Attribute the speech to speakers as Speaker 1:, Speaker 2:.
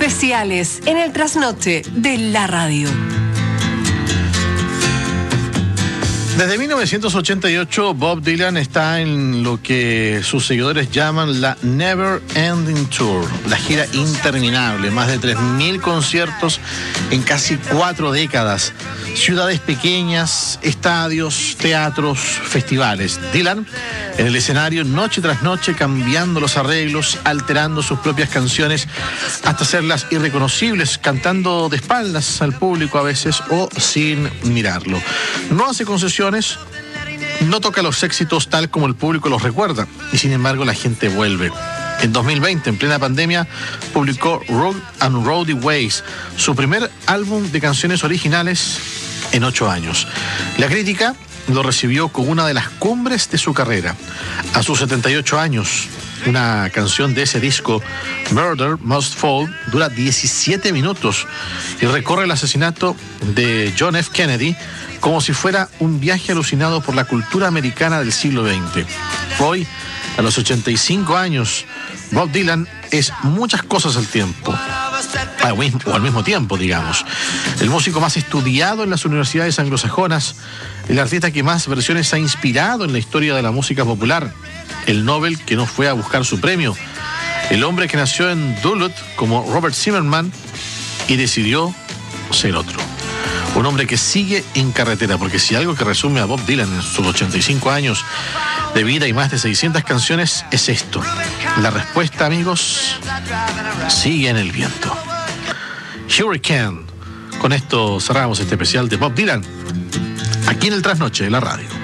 Speaker 1: especiales en el trasnoche de la radio.
Speaker 2: Desde 1988, Bob Dylan está en lo que sus seguidores llaman la Never Ending Tour, la gira interminable, más de 3.000 conciertos en casi 4 décadas, ciudades pequeñas, estadios, teatros, festivales. Dylan en el escenario noche tras noche, cambiando los arreglos, alterando sus propias canciones hasta hacerlas irreconocibles, cantando de espaldas al público a veces o sin mirarlo. No hace concesiones, no toca los éxitos tal como el público los recuerda, y sin embargo la gente vuelve. En 2020, en plena pandemia, publicó Road and Roadie Ways, su primer álbum de canciones originales en 8 años. La crítica lo recibió como una de las cumbres de su carrera. A sus 78 años, una canción de ese disco, Murder Must Fall, dura 17 minutos y recorre el asesinato de John F. Kennedy como si fuera un viaje alucinado por la cultura americana del siglo XX. Hoy, a los 85 años, Bob Dylan es muchas cosas al tiempo. O al mismo tiempo, digamos. El músico más estudiado en las universidades anglosajonas, el artista que más versiones ha inspirado en la historia de la música popular, el Nobel que no fue a buscar su premio, el hombre que nació en Duluth como Robert Zimmerman y decidió ser otro. Un hombre que sigue en carretera, porque si algo que resume a Bob Dylan en sus 85 años de vida y más de 600 canciones es esto. La respuesta, amigos, sigue en el viento. Hurricane. Con esto cerramos este especial de Bob Dylan, aquí en el Trasnoche de la radio.